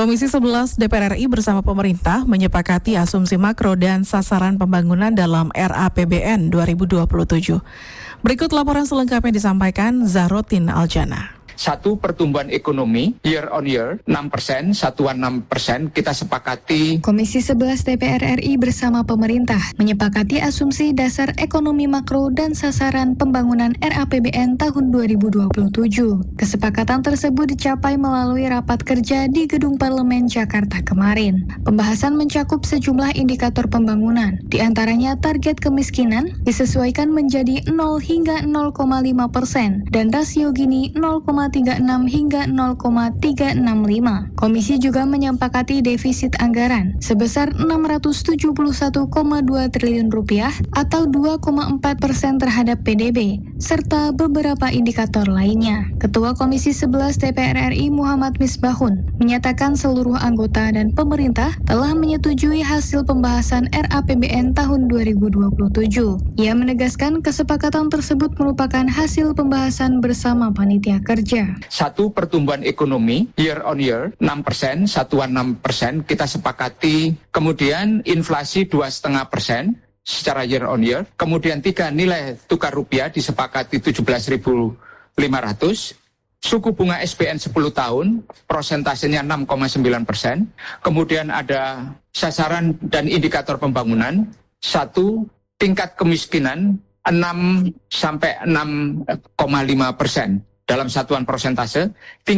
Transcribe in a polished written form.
Komisi 11 DPR RI bersama pemerintah menyepakati asumsi makro dan sasaran pembangunan dalam RAPBN 2027. Berikut laporan selengkapnya disampaikan Zahrotin Aljana. Satu, pertumbuhan ekonomi year on year 6%, satuan 6% kita sepakati. Komisi 11 DPR RI bersama pemerintah menyepakati asumsi dasar ekonomi makro dan sasaran pembangunan RAPBN tahun 2027. Kesepakatan tersebut dicapai melalui rapat kerja di Gedung Parlemen Jakarta kemarin. Pembahasan mencakup sejumlah indikator pembangunan, di antaranya target kemiskinan disesuaikan menjadi 0 hingga 0,5% dan rasio Gini 0,36 hingga 0,365. Komisi juga menyepakati defisit anggaran sebesar 671,2 triliun rupiah atau 2,4% terhadap PDB, serta beberapa indikator lainnya. Ketua Komisi 11 DPR RI Muhammad Misbahun menyatakan seluruh anggota dan pemerintah telah menyetujui hasil pembahasan RAPBN tahun 2027. Ia menegaskan kesepakatan tersebut merupakan hasil pembahasan bersama panitia kerja. Satu, pertumbuhan ekonomi year on year 6%, satuan 6% kita sepakati. Kemudian inflasi 2,5% secara year on year. Kemudian 3, nilai tukar rupiah disepakati 17.500. Suku bunga SBN 10 tahun prosentasenya 6,9%. Kemudian ada sasaran dan indikator pembangunan. 1, tingkat kemiskinan 6 sampai 6,5% dalam satuan persentase.